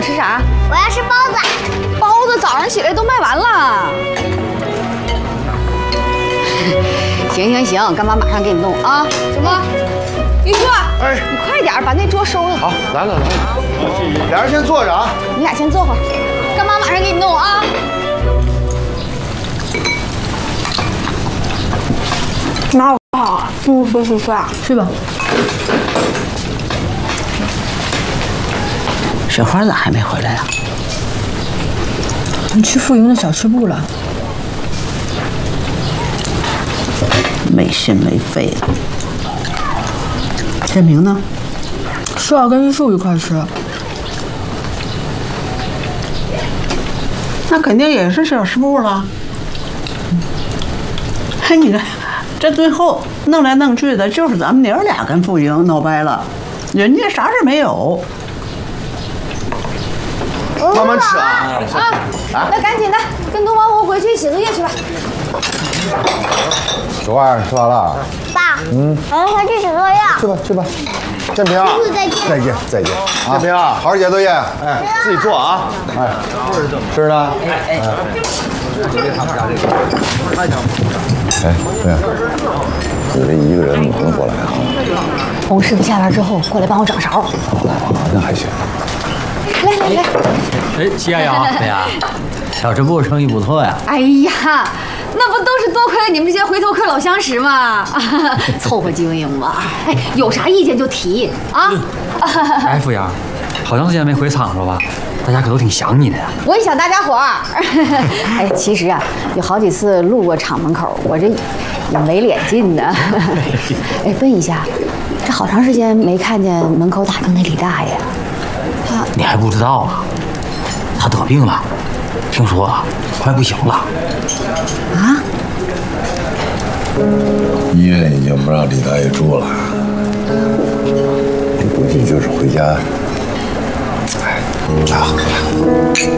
吃啥？ 我要吃包子。 包子早上起来都卖完了。行，干妈马上给你弄啊。什么？于哥， 哎， 你快点把那桌收了。 好，来了。俩人先坐着啊。 你俩先坐会儿，干妈马上给你弄啊。 哪有不好？舒服舒服啊， 睡吧。 雪花咋还没回来呀？ 你去富营的小吃部了。 没心没肺的。建明呢？ 说要跟玉树一块吃。 那肯定也是小吃部了。嘿，你看，这最后弄来弄去的，就是咱们娘俩跟富营闹掰了，人家啥事没有。 慢慢吃啊！ 那赶紧的，跟东方红回去写作业去吧。 雪花吃完了？ 爸，我们回去写作业。 去吧。建平，再见。建平啊，好好写作业，哎，自己做啊，哎，吃呢？哎，对呀，我这一个人忙得过来啊。 洪师傅下班之后过来帮我掌勺。 好，那还行。 来。 哎，齐亚瑶，对呀，小吃部生意不错呀。 哎呀，那不都是多亏了你们这些回头客老相识吗？凑合经营吧。哎，有啥意见就提啊。 哎，富阳，好长时间没回厂了吧？大家可都挺想你的呀。 我也想大家伙儿。哎，其实啊，有好几次路过厂门口，我这也没脸进呢。哎，问一下，这好长时间没看见门口打灯那李大爷， 你还不知道啊？他得病了，听说快不行了。 啊？ 医院已经不让李大爷住了，你估计就是回家，哎，拉。